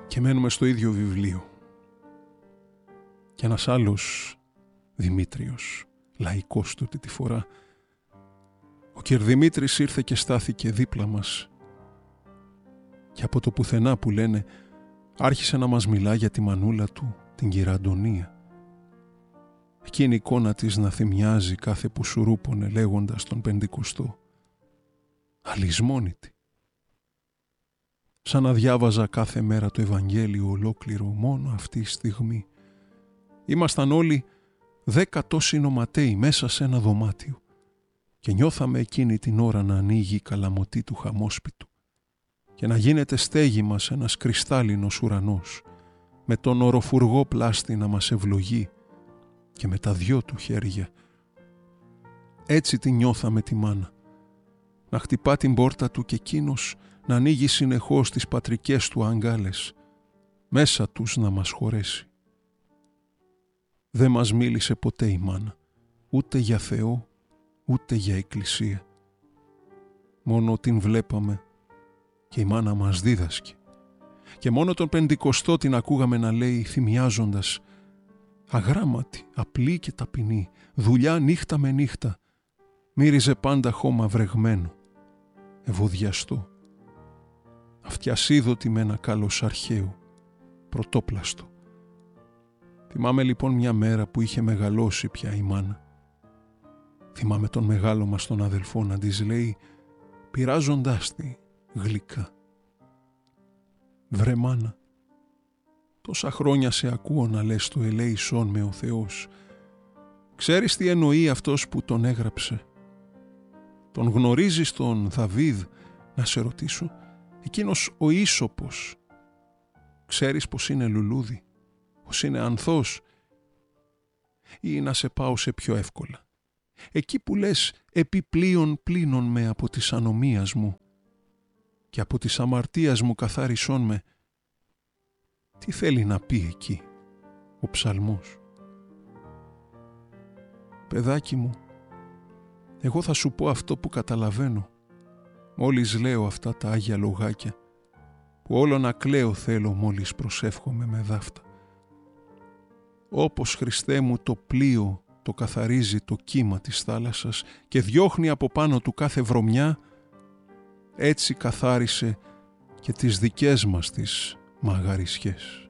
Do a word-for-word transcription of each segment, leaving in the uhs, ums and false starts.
Και μένουμε στο ίδιο βιβλίο. Και ένας άλλος Δημήτριος, λαϊκός τούτη τη φορά. Ο Κυρδημήτρης ήρθε και στάθηκε δίπλα μας. Και από το πουθενά που λένε άρχισε να μας μιλά για τη μανούλα του, την κυρα Αντωνία. Εκείνη η εικόνα της να θυμιάζει κάθε που σουρούπωνε λέγοντας τον Πεντηκοστό. Αλυσμόνητη. Σαν να διάβαζα κάθε μέρα το Ευαγγέλιο ολόκληρο μόνο αυτή η στιγμή. Ήμασταν όλοι δέκα τόσοι νοματέοι μέσα σε ένα δωμάτιο και νιώθαμε εκείνη την ώρα να ανοίγει η καλαμωτή του χαμόσπιτου και να γίνεται στέγη μας ένας κρυστάλλινος ουρανός με τον οροφουργό πλάστη να μας ευλογεί και με τα δυο του χέρια. Έτσι τη νιώθαμε τη μάνα. Να χτυπά την πόρτα του και εκείνος να ανοίγει συνεχώς τις πατρικές του αγκάλες, μέσα τους να μας χωρέσει. Δεν μας μίλησε ποτέ η μάνα, ούτε για Θεό, ούτε για εκκλησία. Μόνο την βλέπαμε και η μάνα μας δίδασκε. Και μόνο τον Πεντηκοστό την ακούγαμε να λέει θυμιάζοντας, αγράμματη, απλή και ταπεινή, δουλειά νύχτα με νύχτα, μύριζε πάντα χώμα βρεγμένο, ευωδιαστό, αυτιασίδωτη με ένα κάλος αρχαίο, πρωτόπλαστο. Θυμάμαι λοιπόν μια μέρα που είχε μεγαλώσει πια η μάνα. Θυμάμαι τον μεγάλο μας τον αδελφό να της λέει, πειράζοντάς τη γλυκά. Βρε μάνα, τόσα χρόνια σε ακούω να λες το ελέησόν με ο Θεός. Ξέρεις τι εννοεί αυτός που τον έγραψε? Τον γνωρίζεις τον Δαβίδ? Να σε ρωτήσω, εκείνος ο Ίσωπος, ξέρεις πως είναι λουλούδι, πως είναι ανθός? Ή να σε πάω σε πιο εύκολα. Εκεί που λες επιπλέον πλύνων με από της ανομίας μου και από της αμαρτίας μου καθάρισόν με, τι θέλει να πει εκεί ο ψαλμός? Παιδάκι μου, εγώ θα σου πω αυτό που καταλαβαίνω μόλις λέω αυτά τα άγια λογάκια που όλο να κλαίω θέλω μόλις προσεύχομαι με δάφτα. Όπως, Χριστέ μου, το πλοίο το καθαρίζει το κύμα της θάλασσας και διώχνει από πάνω του κάθε βρωμιά, έτσι καθάρισε και τις δικές μας τις μαγαρισιές.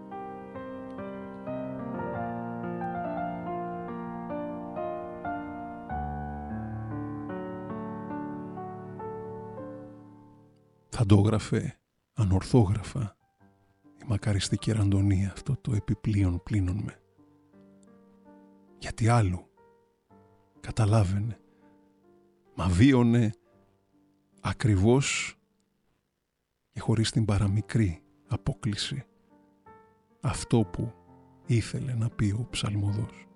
Θα το έγραφε ανορθόγραφα η μακαριστή Αντωνία αυτό το επιπλέον πλύνων με. Γιατί άλλο καταλάβαινε, μα βίωνε ακριβώς και χωρίς την παραμικρή απόκλιση αυτό που ήθελε να πει ο ψαλμοδός.